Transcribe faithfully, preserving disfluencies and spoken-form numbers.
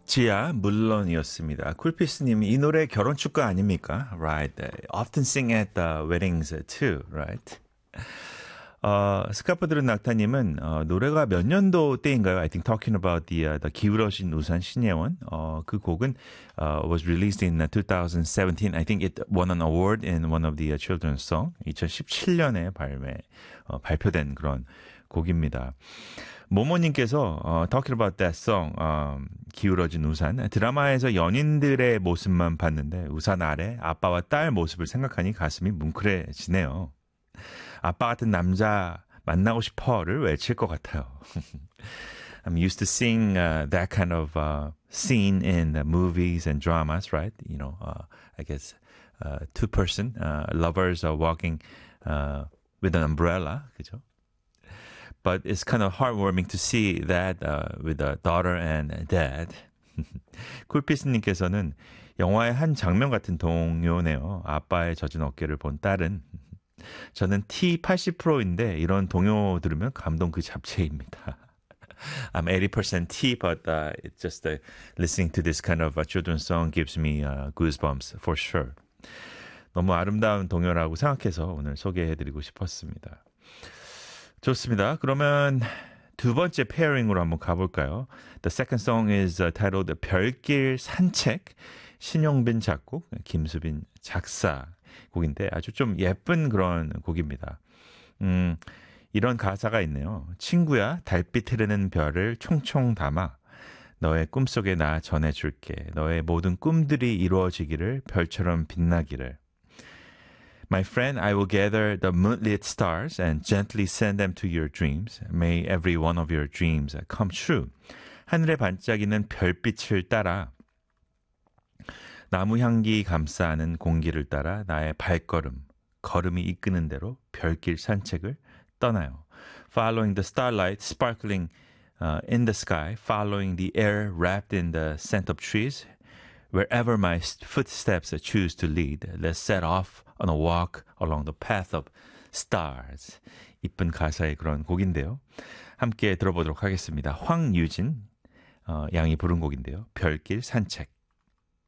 지아 물론이었습니다. 쿨피스님이 이 노래 결혼 축가 아닙니까? Right. Often sing at the weddings too. Right. 어, 스카프들은 낙타님은 어, 노래가 몇 년도 때인가요? I think talking about the, uh, the 기울어진 우산 신예원. 어, 그 곡은 uh, was released in twenty seventeen. I think it won an award in one of the uh, children's song. 이천십칠 년에 발매 어, 발표된 그런 곡입니다. 모모님께서 어, talking about that song, 어, 기울어진 우산. 드라마에서 연인들의 모습만 봤는데 우산 아래 아빠와 딸 모습을 생각하니 가슴이 뭉클해지네요. 아빠 같은 남자 만나고 싶어를 외칠 것 같아요. I'm used to seeing uh, that kind of uh, scene in the movies and dramas, right? You know, uh, I guess uh, two-person uh, lovers are walking uh, with an umbrella, 그죠? But it's kind of heartwarming to see that uh, with a daughter and dad. 쿨피스님께서는 영화의 한 장면 같은 동요네요. 아빠의 젖은 어깨를 본 딸은 저는 티 팔십 퍼센트인데 이런 동요 들으면 감동 그 잡채입니다. I'm eighty percent tea, but uh, it's just uh, listening to this kind of uh, children's song gives me uh, goosebumps for sure. 너무 아름다운 동요라고 생각해서 오늘 소개해드리고 싶었습니다. 좋습니다. 그러면 두 번째 페어링으로 한번 가볼까요? The second song is uh, titled 별길 산책. 신용빈 작곡, 김수빈 작사 곡인데 아주 좀 예쁜 그런 곡입니다. 음, 이런 가사가 있네요. 친구야, 달빛 흐르는 별을 총총 담아 너의 꿈속에 나 전해줄게. 너의 모든 꿈들이 이루어지기를 별처럼 빛나기를. My friend, I will gather the moonlit stars and gently send them to your dreams. May every one of your dreams come true. 하늘에 반짝이는 별빛을 따라 나무 향기 감싸는 공기를 따라 나의 발걸음, 걸음이 이끄는 대로 별길 산책을 떠나요. Following the starlight sparkling uh, in the sky, following the air wrapped in the scent of trees, wherever my footsteps choose to lead, let's set off on a walk along the path of stars. 이쁜 가사의 그런 곡인데요. 함께 들어보도록 하겠습니다. 황유진 어, 양이 부른 곡인데요. 별길 산책.